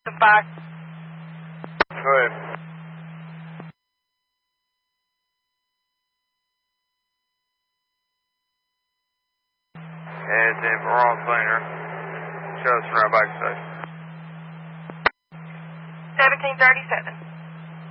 Bye. Go ahead. Yeah, it's in for all cleaner. Show us from our bike station. 1737.